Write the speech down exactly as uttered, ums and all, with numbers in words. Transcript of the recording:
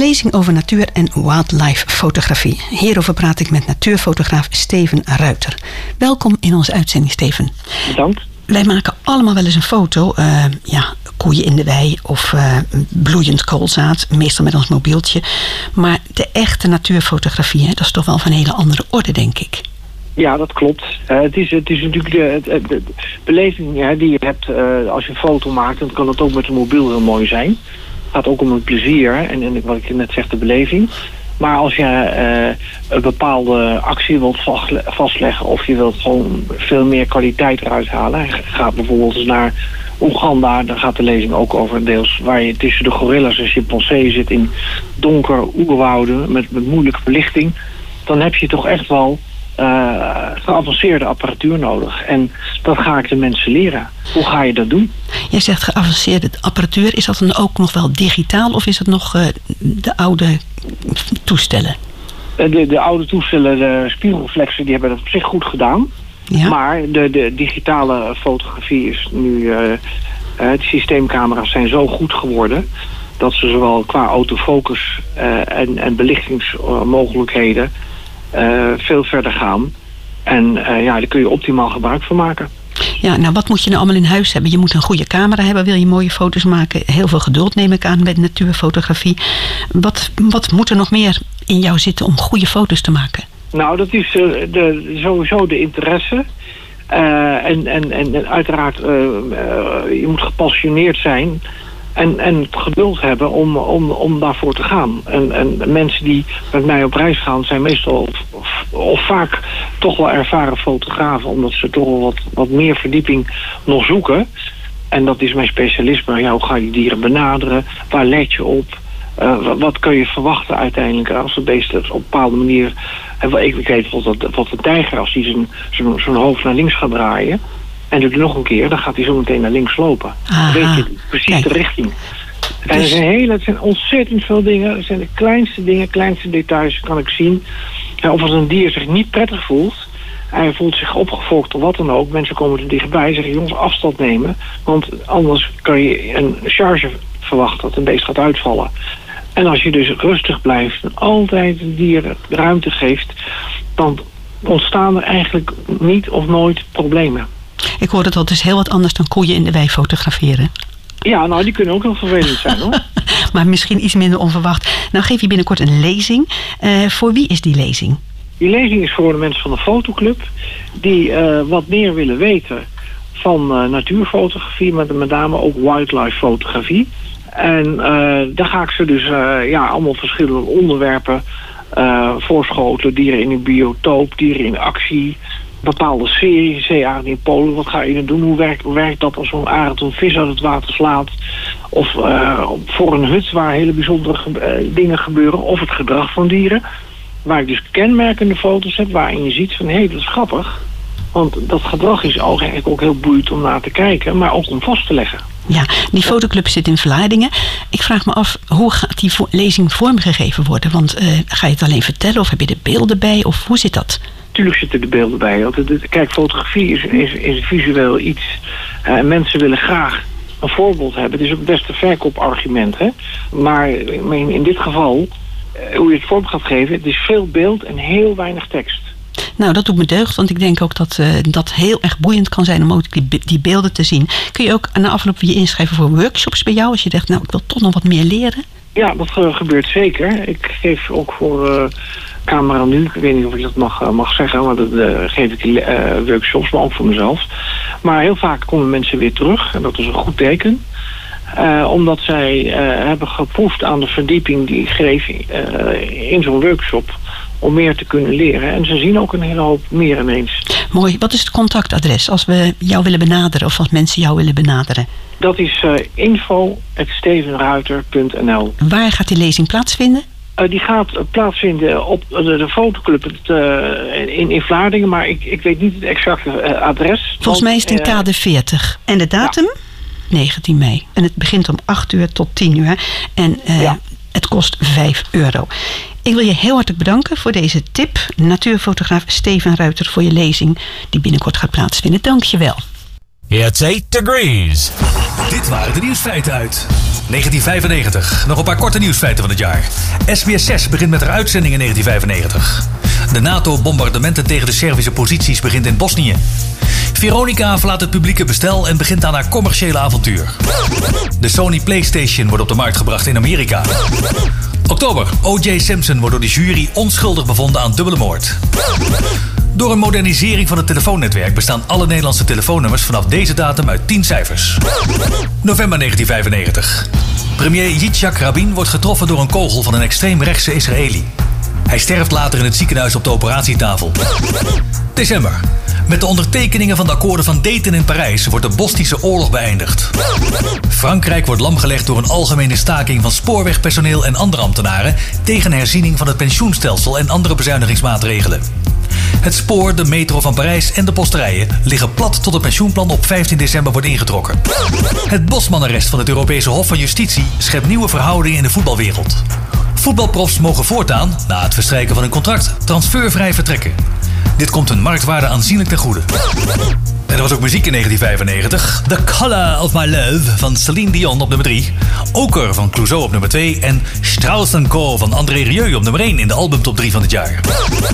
lezing over natuur- en wildlife fotografie. Hierover praat ik met natuurfotograaf Steven Ruiter. Welkom in onze uitzending, Steven. Bedankt. Wij maken allemaal wel eens een foto, uh, ja, koeien in de wei of uh, bloeiend koolzaad, meestal met ons mobieltje. Maar de echte natuurfotografie, hè, dat is toch wel van een hele andere orde, denk ik. Ja, dat klopt. Uh, het, is, het is natuurlijk de, de, de beleving ja, die je hebt uh, als je een foto maakt. Dan kan het ook met een mobiel heel mooi zijn. Het gaat ook om het plezier en, en wat ik net zeg, de beleving. Maar als je uh, een bepaalde actie wilt vastleggen of je wilt gewoon veel meer kwaliteit eruit halen. Ga bijvoorbeeld eens naar Oeganda, daar gaat de lezing ook over deels waar je tussen de gorillas en chimpanseeën zit in donker oerwouden met, met moeilijke belichting. Dan heb je toch echt wel Uh, geavanceerde apparatuur nodig. En dat ga ik de mensen leren. Hoe ga je dat doen? Jij zegt geavanceerde apparatuur. Is dat dan ook nog wel digitaal of is het nog uh, de oude toestellen? Uh, de, de oude toestellen, de spiegelreflexen, die hebben dat op zich goed gedaan. Ja. Maar de, de digitale fotografie is nu... Uh, uh, de systeemcamera's zijn zo goed geworden dat ze zowel qua autofocus uh, en, en belichtingsmogelijkheden Uh, veel verder gaan. En uh, ja, daar kun je optimaal gebruik van maken. Ja, nou wat moet je nou allemaal in huis hebben? Je moet een goede camera hebben, wil je mooie foto's maken. Heel veel geduld neem ik aan met natuurfotografie. Wat, wat moet er nog meer in jou zitten om goede foto's te maken? Nou, dat is uh, de, sowieso de interesse. Uh, en, en, en uiteraard, uh, uh, je moet gepassioneerd zijn. En, en het geduld hebben om, om, om daarvoor te gaan. En, en mensen die met mij op reis gaan zijn meestal of, of vaak toch wel ervaren fotografen. Omdat ze toch wel wat, wat meer verdieping nog zoeken. En dat is mijn specialisme. Ja, hoe ga je dieren benaderen? Waar let je op? Uh, wat, wat kun je verwachten uiteindelijk als de beesten op een bepaalde manier... Ik weet bijvoorbeeld wat een tijger, als die zijn, zijn, zijn hoofd naar links gaat draaien... En doet het nog een keer, dan gaat hij zo meteen naar links lopen. Aha, dan weet je precies kijk. de richting. En dus... er zijn hele, het zijn ontzettend veel dingen. Het zijn de kleinste dingen, kleinste details kan ik zien. Ja, of als een dier zich niet prettig voelt... hij voelt zich opgefokt of wat dan ook... mensen komen er dichtbij en zeggen, jongens, afstand nemen... want anders kan je een charge verwachten dat een beest gaat uitvallen. En als je dus rustig blijft en altijd een dier ruimte geeft... dan ontstaan er eigenlijk niet of nooit problemen. Ik hoor dat dat is heel wat anders dan koeien in de wei fotograferen. Ja, nou, die kunnen ook heel vervelend zijn, hoor. Maar misschien iets minder onverwacht. Nou geef je binnenkort een lezing. Uh, voor wie is die lezing? Die lezing is voor de mensen van de fotoclub... die uh, wat meer willen weten van uh, natuurfotografie... maar met name ook wildlife fotografie. En uh, daar ga ik ze dus uh, ja, allemaal verschillende onderwerpen... Uh, voorschotelen, dieren in een biotoop, dieren in actie... bepaalde series, zeearend in Polen, wat ga je dan doen? Hoe werkt, hoe werkt dat als zo'n arend een vis uit het water slaat? Of uh, voor een hut waar hele bijzondere ge- uh, dingen gebeuren. Of het gedrag van dieren. Waar ik dus kenmerkende foto's heb waarin je ziet van hé, hey, dat is grappig. Want dat gedrag is eigenlijk ook heel boeiend om naar te kijken, maar ook om vast te leggen. Ja, die fotoclub zit in Vlaardingen. Ik vraag me af, hoe gaat die vo- lezing vormgegeven worden? Want uh, ga je het alleen vertellen of heb je er beelden bij? Of hoe zit dat? Tuurlijk zitten er beelden bij. Kijk, fotografie is, is, is visueel iets. Uh, mensen willen graag een voorbeeld hebben. Het is ook het beste verkoopargument. Hè? Maar in, in dit geval, uh, hoe je het vorm gaat geven... het is veel beeld en heel weinig tekst. Nou, dat doet me deugd, want ik denk ook dat uh, dat heel erg boeiend kan zijn om ook die, die beelden te zien. Kun je ook na afloop je inschrijven voor workshops bij jou? Als je zegt, nou, ik wil toch nog wat meer leren? Ja, dat uh, gebeurt zeker. Ik geef ook voor uh, Camera Nu, ik weet niet of ik dat mag, uh, mag zeggen, maar dat uh, geef ik uh, workshops, maar ook voor mezelf. Maar heel vaak komen mensen weer terug en dat is een goed teken. Uh, omdat zij uh, hebben geproefd aan de verdieping die ik geef uh, in zo'n workshop om meer te kunnen leren. En ze zien ook een hele hoop meer ineens. Mooi. Wat is het contactadres als we jou willen benaderen of als mensen jou willen benaderen? Dat is uh, info at stevenruiter punt n l. Waar gaat die lezing plaatsvinden? Uh, die gaat uh, plaatsvinden op uh, de, de fotoclub het, uh, in, in Vlaardingen, maar ik, ik weet niet het exacte uh, adres. Volgens want, mij is het in uh, Kade veertig. En de datum? Ja. negentien mei. En het begint om acht uur tot tien uur. En uh, ja. het kost vijf euro. Ik wil je heel hartelijk bedanken voor deze tip. Natuurfotograaf Steven Ruiter voor je lezing die binnenkort gaat plaatsvinden. Dank je wel. It's eight degrees. Dit waren de nieuwsfeiten uit negentien vijfennegentig. Nog een paar korte nieuwsfeiten van het jaar. S B S zes begint met haar uitzending in negentien vijfennegentig. De NATO-bombardementen tegen de Servische posities begint in Bosnië. Veronica verlaat het publieke bestel en begint aan haar commerciële avontuur. De Sony PlayStation wordt op de markt gebracht in Amerika. Oktober. O J Simpson wordt door de jury onschuldig bevonden aan dubbele moord. Door een modernisering van het telefoonnetwerk bestaan alle Nederlandse telefoonnummers vanaf deze datum uit tien cijfers. November negentien vijfennegentig. Premier Yitzhak Rabin wordt getroffen door een kogel van een extreemrechtse Israëli. Hij sterft later in het ziekenhuis op de operatietafel. December. Met de ondertekeningen van de akkoorden van Dayton in Parijs wordt de Bosnische oorlog beëindigd. Frankrijk wordt lamgelegd door een algemene staking van spoorwegpersoneel en andere ambtenaren tegen herziening van het pensioenstelsel en andere bezuinigingsmaatregelen. Het spoor, de metro van Parijs en de posterijen liggen plat tot het pensioenplan op vijftien december wordt ingetrokken. Het Bosman-arrest van het Europese Hof van Justitie schept nieuwe verhoudingen in de voetbalwereld. Voetbalprofs mogen voortaan, na het verstrijken van hun contract, transfervrij vertrekken. Dit komt hun marktwaarde aanzienlijk ten goede. En er was ook muziek in negentien vijfennegentig. The Color of My Love van Celine Dion op nummer drie. Oker van Clouseau op nummer twee. En Strauss en Co van André Rieu op nummer één in de albumtop drie van dit jaar.